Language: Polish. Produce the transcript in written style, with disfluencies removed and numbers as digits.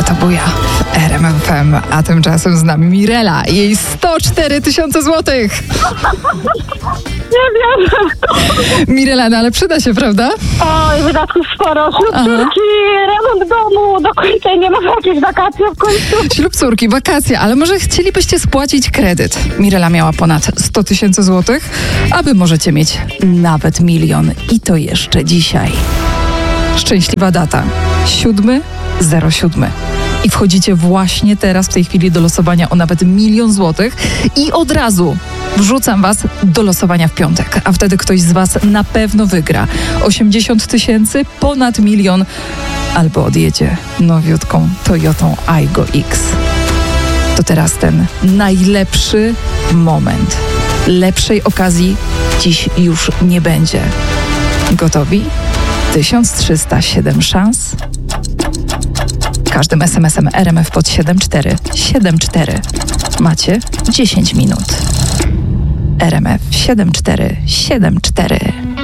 to buja w RMF FM, a tymczasem z nami Mirela. Jej 104 000 złotych. Nie wiem. Mirela, no ale przyda się, prawda? Oj, wydatków sporo. Ślub córki, remont domu, dokończenie, może jakieś wakacje w końcu. Ślub córki, wakacje, ale może chcielibyście spłacić kredyt. Mirela miała ponad 100 000 złotych, a wy możecie mieć nawet 1 000 000 i to jeszcze dzisiaj. Szczęśliwa data. 7/07. I wchodzicie właśnie teraz, w tej chwili, do losowania o nawet 1 000 000 złotych i od razu wrzucam was do losowania w piątek, a wtedy ktoś z was na pewno wygra 80 000, ponad 1 000 000 albo odjedzie nowiutką Toyotą Aygo X. To teraz ten najlepszy moment. Lepszej okazji dziś już nie będzie. Gotowi? 1307 szans. Każdym SMS-em RMF pod 7474 macie 10 minut. RMF 7474.